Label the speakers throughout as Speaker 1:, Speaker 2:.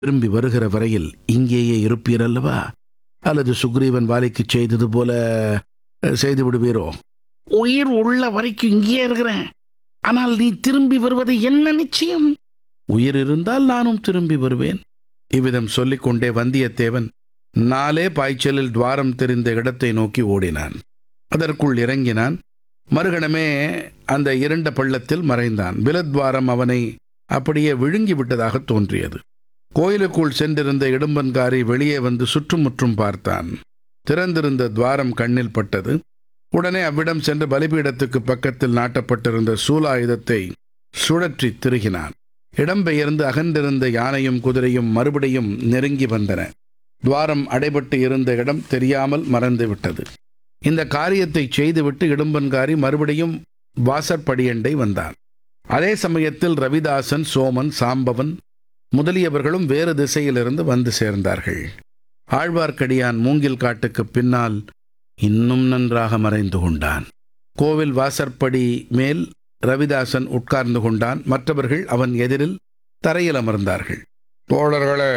Speaker 1: திரும்பி வருகிற வரையில் இங்கேயே இருப்பீரல்லவா? அல்லது சுக்ரீவன் வாலிக்குச் செய்தது போல செய்து விடுவீரோ?
Speaker 2: உயிர் உள்ள வரைக்கும் இங்கேயே இருக்கிறேன். ஆனால் நீ திரும்பி வருவது என்ன நிச்சயம்?
Speaker 1: உயிர் இருந்தால் நானும் திரும்பி வருவேன். இவ்விதம் சொல்லிக்கொண்டே வந்தியத்தேவன் 4 பாய்ச்சலில் துவாரம் தெரிந்த இடத்தை நோக்கி ஓடினான். அதற்குள் இறங்கினான். மறுகணமே அந்த இருண்ட பள்ளத்தில் மறைந்தான். விலத்வாரம் அவனை அப்படியே விழுங்கி விட்டதாக தோன்றியது. கோயிலுக்குள் சென்றிருந்த இடும்பன்காரி வெளியே வந்து சுற்றுமுற்றும் பார்த்தான். திறந்திருந்த துவாரம் கண்ணில் பட்டது. உடனே அவ்விடம் சென்று பலிபீடத்துக்கு பக்கத்தில் நாட்டப்பட்டிருந்த சூலாயுதத்தை சுழற்றி திருகினான். இடம்பெயர்ந்து அகன்றிருந்த யானையும் குதிரையும் மறுபடியும் நெருங்கி வந்தன. துவாரம் அடைபட்டு இருந்த இடம் தெரியாமல் மறந்து விட்டது. இந்த காரியத்தை செய்துவிட்டு இடும்பன்காரி மறுபடியும் வாசற்படியண்டை வந்தான். அதே சமயத்தில் ரவிதாசன், சோமன், சாம்பவன் முதலியவர்களும் வேறு திசையிலிருந்து வந்து சேர்ந்தார்கள். ஆழ்வார்க்கடியான் மூங்கில் காட்டுக்கு பின்னால் இன்னும் நன்றாக மறைந்து கொண்டான். கோவில் வாசற்படி மேல் ரவிதாசன் உட்கார்ந்து கொண்டான். மற்றவர்கள் அவன் எதிரில் தரையில் அமர்ந்தார்கள்.
Speaker 3: தோழர்களே,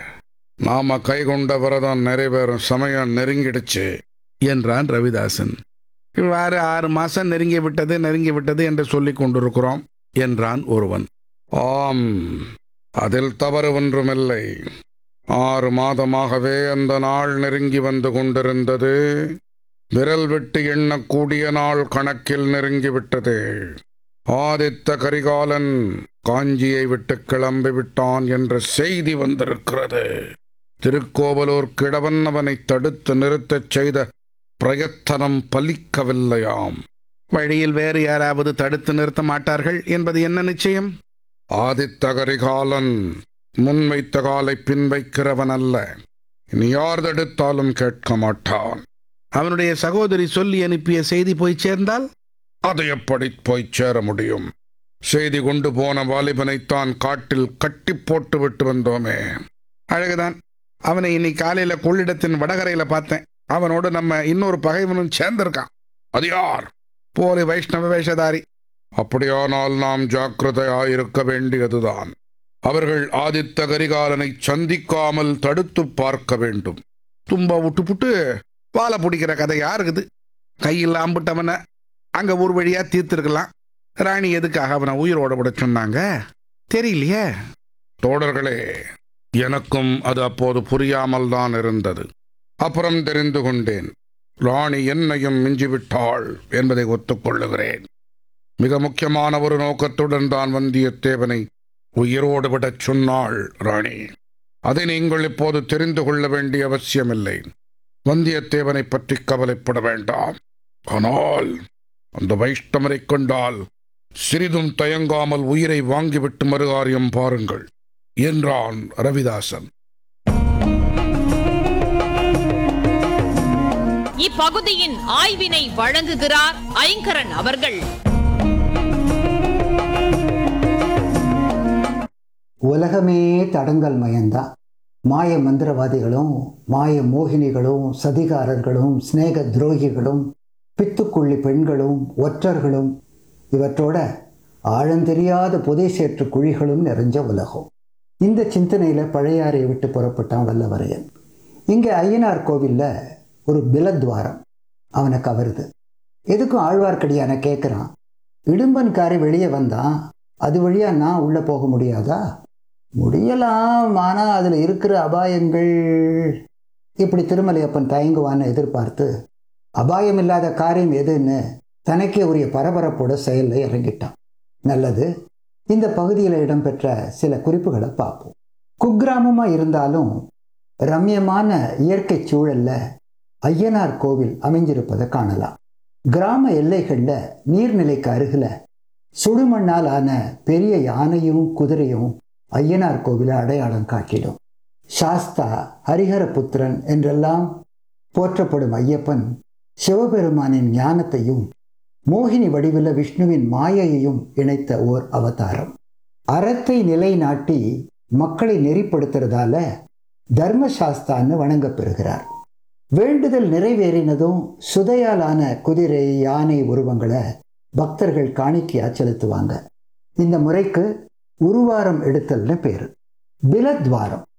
Speaker 3: நாம கைகொண்ட விரதம் நிறைவேறும் சமயம் நெருங்கிடுச்சு
Speaker 1: என்றான் ரவிதாசன்.
Speaker 2: இவ்வாறு 6 மாசம் நெருங்கி விட்டது என்று சொல்லிக் கொண்டிருக்கிறோம்
Speaker 1: என்றான் ஒருவன்.
Speaker 3: ஆம், அதில் தவறு ஒன்றுமில்லை. 6 மாதமாகவே அந்த நாள் நெருங்கி வந்து கொண்டிருந்தது. விரல் விட்டு எண்ணக்கூடிய நாள் கணக்கில் நெருங்கிவிட்டது. ஆதித்த கரிகாலன் காஞ்சியை விட்டு கிளம்பி விட்டான் என்ற செய்தி வந்திருக்கிறது. திருக்கோவலூர் கிழவன் அவனை தடுத்து நிறுத்தச் செய்த பிரயத்தனம் பலிக்கவில்லையாம்.
Speaker 2: வழியில் வேறு யாராவது தடுத்து நிறுத்த மாட்டார்கள் என்பது என்ன நிச்சயம்?
Speaker 3: ஆதித்த கரிகாலன் முன்வைத்த காலை பின்வைக்கிறவன் அல்ல. இனி யார் தடுத்தாலும் கேட்க மாட்டான்.
Speaker 2: அவனுடைய சகோதரி சொல்லி அனுப்பிய செய்தி போய் சேர்ந்தால்
Speaker 3: அது எப்படி போய் சேர முடியும்? செய்தி கொண்டு போன வாலிபனைத்தான் காட்டில் கட்டி போட்டு விட்டு வந்தோமே.
Speaker 2: அழகுதான். அவனை இன்னைக்கு காலையில கொள்ளிடத்தின் வடகரையில பார்த்தேன். அவனோடு நம்ம இன்னொரு பகைவனும் சேர்ந்திருக்கான்.
Speaker 3: அது யார்?
Speaker 2: போலி வைஷ்ணவ வேஷதாரி.
Speaker 3: அப்படியானால் நாம் ஜாக்கிரதையாயிருக்க வேண்டியதுதான். அவர்கள் ஆதித்த கரிகாலனை சந்திக்காமல் தடுத்து பார்க்க வேண்டும்.
Speaker 2: தும்ப விட்டு புட்டு வாழை பிடிக்கிற கதை யாருக்குது? கையில் ஆம்பிட்டவனை அங்க ஒரு வழியா தீர்த்திருக்கலாம். ராணி எதுக்காக அவனை உயிரோட விட சொன்னாங்க தெரியலையே.
Speaker 3: தோழர்களே, எனக்கும் அது அப்போது புரியாமல் தான் இருந்தது. அப்புறம் தெரிந்து கொண்டேன். ராணி என்னையும் மிஞ்சிவிட்டாள் என்பதை ஒத்துக்கொள்ளுகிறேன். மிக முக்கியமான ஒரு நோக்கத்துடன் தான் வந்தியத்தேவனை உயிரோடு விடச் சொன்னாள் ராணி. அதை நீங்கள் இப்போது தெரிந்து கொள்ள வேண்டிய அவசியமில்லை. வந்தியத்தேவனை பற்றி கவலைப்பட வேண்டாம். ஆனால் அந்த வைஷ்ணவரை கண்டால் சிறிதும் தயங்காமல் உயிரை வாங்கிவிட்டு மறுகாரியம் பாருங்கள் என்றான் ரவிதாசன்.
Speaker 4: இப்பகுதியின் ஆய்வினை வழங்குகிறார் ஐங்கரன் அவர்கள்.
Speaker 5: உலகமே தடங்கல் மயந்தான். மாய மந்திரவாதிகளும் மாய மோகினிகளும் சதிகாரர்களும் ஸ்நேக துரோகிகளும் பித்துக்குள்ளி பெண்களும் ஒற்றர்களும் இவற்றோட ஆழந்தெரியாத புதை சேற்று குழிகளும் நிறைஞ்ச உலகம். இந்த சிந்தனையில் பழையாறை விட்டு புறப்பட்டான் வல்லவரையன். இங்கே ஐயனார் கோவிலில் ஒரு பிலத்வாரம் அவனை கவருது. எதுக்கும் ஆழ்வார்க்கடியான கேட்குறான். இடும்பன்காரி வெளியே வந்தான், அது வழியாக நான் உள்ளே போக முடியாதா? முடியலாம், ஆனால் அதில் இருக்கிற அபாயங்கள். இப்படி திருமலையப்பன் தயங்குவான்னு எதிர்பார்த்து அபாயம் இல்லாத காரியம் எதுன்னு தனக்கே உரிய பரபரப்போட செயலில் இறங்கிட்டான். நல்லது, இந்த பகுதியில் இடம்பெற்ற சில குறிப்புகளை பார்ப்போம். குக்கிராமமாக இருந்தாலும் ரம்யமான இயற்கை சூழல்ல ஐயனார் கோவில் அமைஞ்சிருப்பதை காணலாம். கிராம எல்லைகளில் நீர்நிலைக்கு அருகில் சுடுமண்ணால் ஆன பெரிய யானையும் குதிரையும் ஐயனார் கோவிலை அடையாளம் காட்டிடும். சாஸ்தா, ஹரிஹரபுத்திரன் என்றெல்லாம் போற்றப்படும் ஐயப்பன் சிவபெருமானின் ஞானத்தையும் மோகினி வடிவில் விஷ்ணுவின் மாயையையும் இணைத்த ஓர் அவதாரம். அறத்தை நிலைநாட்டி மக்களை நெறிப்படுத்துறதால தர்மசாஸ்தான்னு வணங்கப்பெறுகிறார். வேண்டுதல் நிறைவேறினதும் சுதையாலான குதிரை, யானை உருவங்களை பக்தர்கள் காணிக்கையா செலுத்துவாங்க. இந்த முறைக்கு உருவாரம் எடுத்தல்னு பேரு. பிலத்வாரம்